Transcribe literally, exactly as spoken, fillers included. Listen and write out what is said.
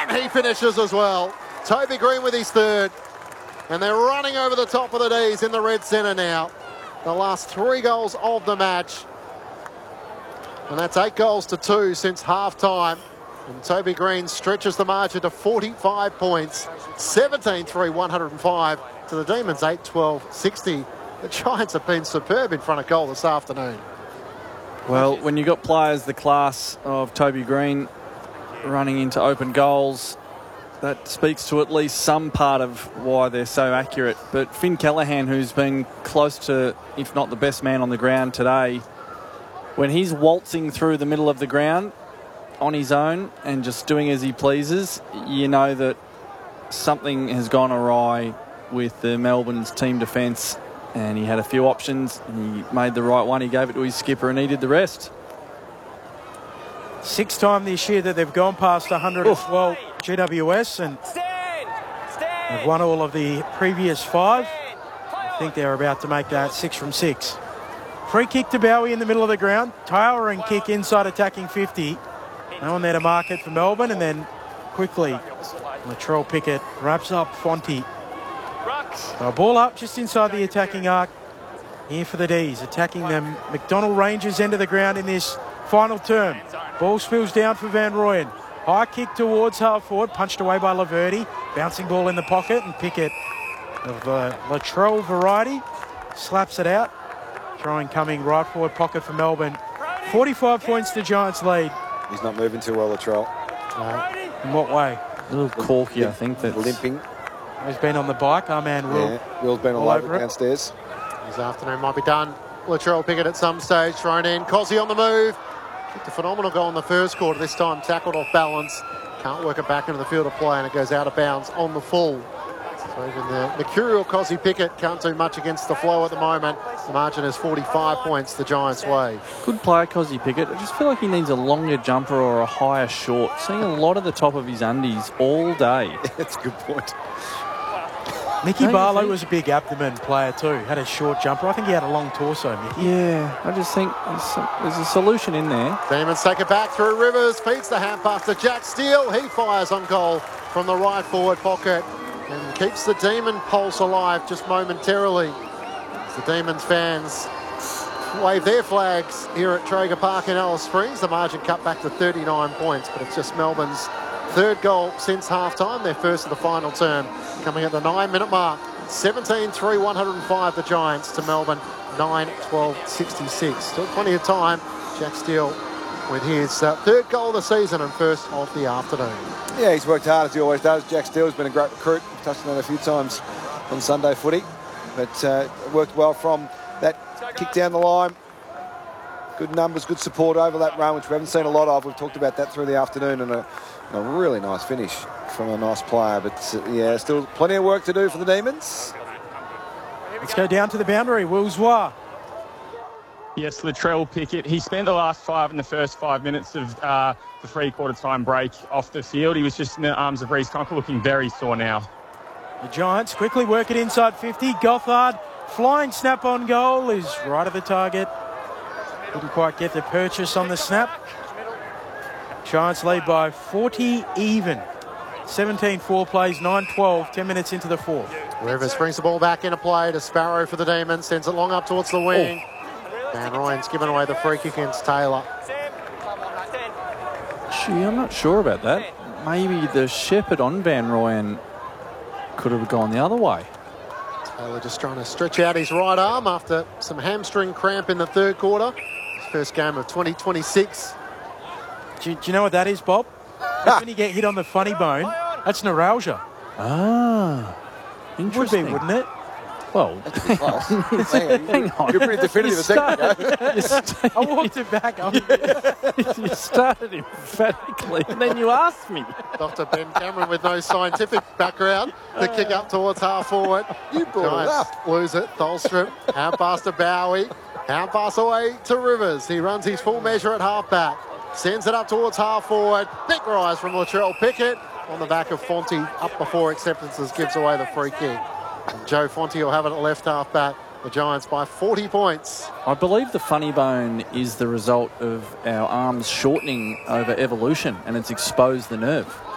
And he finishes as well. Toby Green with his third. And they're running over the top of the D's in the red centre now. The last three goals of the match. And that's eight goals to two since half-time. And Toby Green stretches the margin to forty-five points. seventeen three, one hundred five to the Demons, eight twelve, sixty. The Giants have been superb in front of goal this afternoon. Well, when you've got players the class of Toby Green running into open goals, that speaks to at least some part of why they're so accurate. But Finn Callaghan, who's been close to, if not the best man on the ground today, when he's waltzing through the middle of the ground on his own and just doing as he pleases, you know that something has gone awry with the Melbourne's team defence. And he had a few options, and he made the right one. He gave it to his skipper, and he did the rest. Sixth time this year that they've gone past one hundred as well, G W S, and they've won all of the previous five. I think they're about to make that six from six. Free kick to Bowie in the middle of the ground. Towering kick inside attacking fifty. No one there to mark it for Melbourne, and then quickly Latrell Pickett wraps up Fonte. A ball up just inside the attacking arc here for the D's, attacking them McDonnell Rangers end of the ground in this final term. Ball spills down for Van Rooyen. High kick towards half forward, punched away by Laverty. Bouncing ball in the pocket, and Pickett of the Latrell variety slaps it out. Throwing coming right forward pocket for Melbourne. forty-five points to Giants lead. He's not moving too well, Latrell. No. In what way? A little corky, I think. That's limping. He's been on the bike. Our man Will. Yeah, Will's been all, all over, over it downstairs. His afternoon might be done. Latrell Pickett at some stage thrown in. Cozzy on the move. Kicked a phenomenal goal in the first quarter. This time tackled off balance. Can't work it back into the field of play, and it goes out of bounds on the full. So even the mercurial Cozzy Pickett can't do much against the flow at the moment. The margin is forty-five points the Giants' way. Good player, Cozzy Pickett. I just feel like he needs a longer jumper or a higher short. Seeing a lot of the top of his undies all day. That's a good point. Mickey Don't Barlow was a big abdomen player too. Had a short jumper. I think he had a long torso, Mickey. Yeah, I just think there's, there's a solution in there. Demons take it back through Rivers. Feeds the hand pass to Jack Steele. He fires on goal from the right forward pocket and keeps the Demon pulse alive just momentarily. As the Demons fans wave their flags here at Traeger Park in Alice Springs. The margin cut back to thirty-nine points, but it's just Melbourne's third goal since half-time, their first of the final term, coming at the nine-minute mark. seventeen three, one hundred five the Giants to Melbourne, nine twelve, sixty-six. Still plenty of time. Jack Steele with his uh, third goal of the season and first of the afternoon. Yeah, he's worked hard as he always does. Jack Steele's been a great recruit. We've touched on that a few times on Sunday footy, but uh, worked well from that kick down the line. Good numbers, good support over that run, which we haven't seen a lot of. We've talked about that through the afternoon, and a, a really nice finish from a nice player. But, uh, yeah, still plenty of work to do for the Demons. Let's go down to the boundary. Will Zwar. Yes, Latrell Pickett. He spent the last five in the first five minutes of uh, the three-quarter time break off the field. He was just in the arms of Reece Conker, looking very sore now. The Giants quickly work it inside fifty. Gothard, flying snap on goal, is right at the target. Didn't quite get the purchase on the snap. Giants lead by forty even. seventeen four plays, nine twelve, ten minutes into the fourth. Rivers brings the ball back into play to Sparrow for the Demons, sends it long up towards the wing. Oh. Van Rooyen's given away the free kick against Taylor. Gee, I'm not sure about that. Maybe the shepherd on Van Rooyen could have gone the other way. Taylor just trying to stretch out his right arm after some hamstring cramp in the third quarter. His first game of twenty twenty-six. Do you, do you know what that is, Bob? That's when you get hit on the funny bone. That's neuralgia. Ah, interesting. Would be, wouldn't it? Well, hang on. hang on. You're pretty definitive a second ago. St- I walked it back. Yeah. You started emphatically, and then you asked me. Doctor Ben Cameron with no scientific background. The kick up towards half forward. You brought it up. Lose it. Tholstrom. Hand pass to Bowie. Hand pass away to Rivers. He runs his full measure at half back. Sends it up towards half forward. Big rise from Latrell Pickett on the back of Fonte. Up before acceptances, gives away the free kick. And Joe Fonte will have it at left half back. The Giants by forty points. I believe the funny bone is the result of our arms shortening over evolution, and it's exposed the nerve.